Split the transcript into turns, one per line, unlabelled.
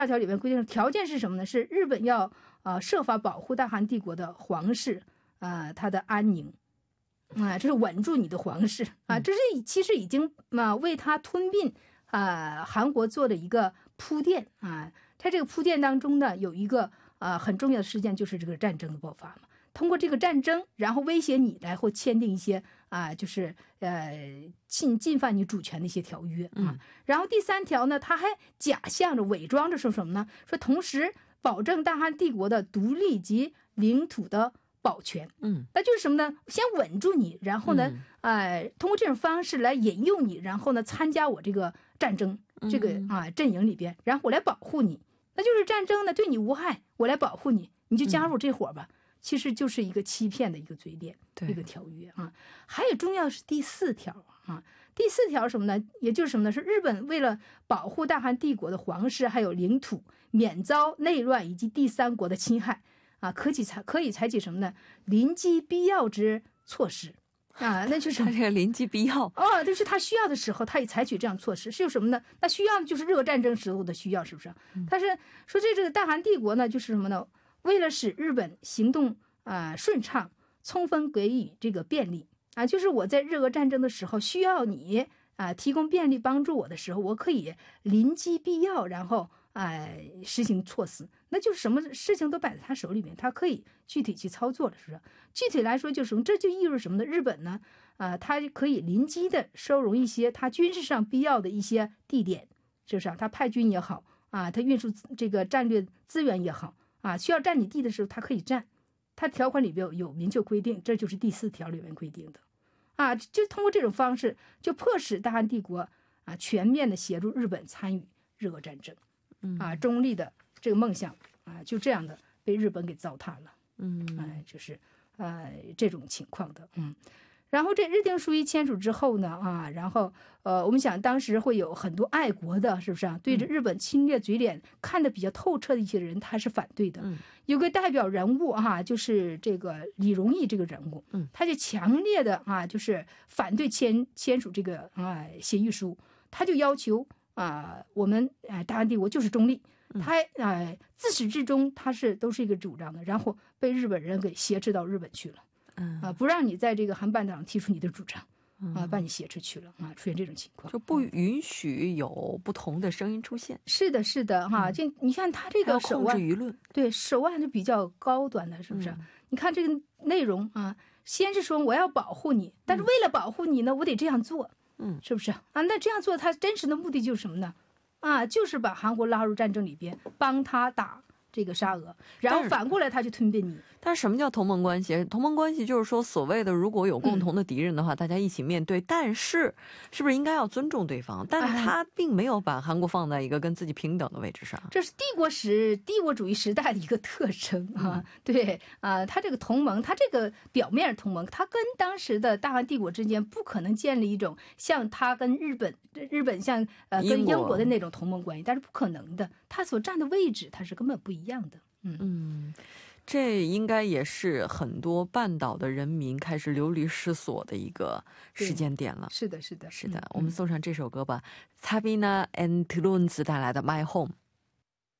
条里面规定条件是什么呢？是日本要设法保护大韩帝国的皇室他的安宁这是稳住你的皇室这是其实已经为他吞并韩国做了一个铺垫在这个铺垫当中呢，有一个很重要的事件，就是这个战争的爆发嘛。通过这个战争，然后威胁你，然后签订一些就是侵犯你主权的一些条约然后第3条呢，他还假象着、伪装着说什么呢？说同时保证大韩帝国的独立及领土的保全。那就是什么呢？先稳住你，然后呢，通过这种方式来引诱你，然后呢，参加我这个战争这个阵营里边，然后我来保护你。那就是战争呢对你无害，我来保护你，你就加入这伙吧。其实就是一个欺骗的一个嘴脸，一个条约还有重要的是第4条第4条什么呢？也就是什么呢？是日本为了保护大韩帝国的皇室还有领土免遭内乱以及第3国的侵害可以采取什么呢？临机必要之措施那就是
他这个临机必要
就是他需要的时候，他也采取这样措施，是有什么呢？那需要的就是热战争时候的需要，是不是？但是说这个大韩帝国呢，就是什么呢？为了使日本行动顺畅，充分给予这个便利就是我在日俄战争的时候需要你提供便利帮助我的时候，我可以临机必要，然后实行措施。那就是什么事情都摆在他手里面，他可以具体去操作了，是不是？具体来说就是这就意味着什么呢？日本呢他可以临机的收容一些他军事上必要的一些地点，是不是他派军也好他运输这个战略资源也好需要占你地的时候，他可以占。他条款里边有明确规定，这就是第4条里面规定的就通过这种方式，就迫使大韩帝国全面的协助日本参与日俄战争中立的这个梦想就这样的被日本给糟蹋了就是这种情况的然后这日定书一签署之后呢然后我们想当时会有很多爱国的，是不是对着日本侵略嘴脸看得比较透彻的一些人，他是反对的有个代表人物就是这个李荣义这个人物他就强烈的就是反对签署这个协议书，他就要求我们大韩帝国就是中立他自始至终他都是一个主张的，然后被日本人给挟持到日本去了不让你在这个韩半岛上提出你的主张把你挟持去了出现这种情况，
就不允许有不同的声音出现。
是的是的就你看他这个手腕，
控制舆论，
对，手腕是比较高端的，是不是你看这个内容先是说我要保护你，但是为了保护你呢，我得这样做是不是那这样做他真实的目的就是什么呢就是把韩国拉入战争里边，帮他打这个沙俄，然后反过来他就吞并你。
但是什么叫同盟关系？同盟关系就是说所谓的如果有共同的敌人的话大家一起面对，但是是不是应该要尊重对方？但是他并没有把韩国放在一个跟自己平等的位置上，
这是帝国主义时代的一个特征对他这个同盟，他这个表面同盟，他跟当时的大韩帝国之间不可能建立一种像他跟日本像跟英国的那种同盟关系，但是不可能的，他所占的位置他是根本不一样的
这应该也是很多半岛的人民开始流离失所的一个时间点了。
是的是的
是的我们送上这首歌吧，Sabrina and Tlons带来的 My Home。